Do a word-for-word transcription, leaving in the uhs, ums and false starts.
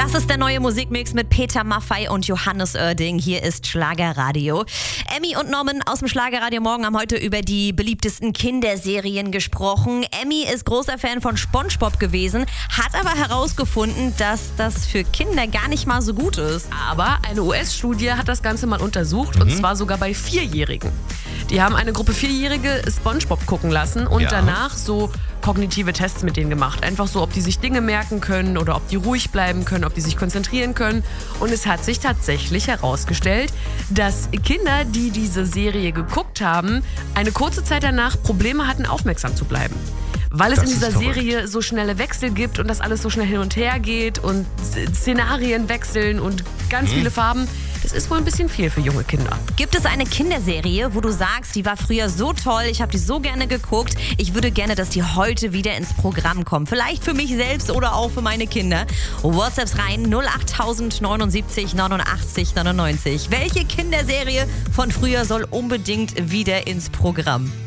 Das ist der neue Musikmix mit Peter Maffay und Johannes Oerding. Hier ist Schlagerradio. Emmy und Norman aus dem Schlagerradio Morgen haben heute über die beliebtesten Kinderserien gesprochen. Emmy ist großer Fan von SpongeBob gewesen, hat aber herausgefunden, dass das für Kinder gar nicht mal so gut ist. Aber eine U S-Studie hat das Ganze mal untersucht, mhm. und zwar sogar bei Vierjährigen. Die haben eine Gruppe Vierjährige SpongeBob gucken lassen und ja. danach so kognitive Tests mit denen gemacht. Einfach so, ob die sich Dinge merken können oder ob die ruhig bleiben können, ob die sich konzentrieren können. Und es hat sich tatsächlich herausgestellt, dass Kinder, die diese Serie geguckt haben, eine kurze Zeit danach Probleme hatten, aufmerksam zu bleiben. Weil es das in dieser Serie so schnelle Wechsel gibt und das alles so schnell hin und her geht und Szenarien wechseln und ganz mhm. viele Farben. Das ist wohl ein bisschen viel für junge Kinder. Gibt es eine Kinderserie, wo du sagst, die war früher so toll, ich habe die so gerne geguckt, ich würde gerne, dass die heute wieder ins Programm kommt. Vielleicht für mich selbst oder auch für meine Kinder. WhatsApps rein null acht neunundsiebzig neunundachtzig neunundneunzig. Welche Kinderserie von früher soll unbedingt wieder ins Programm?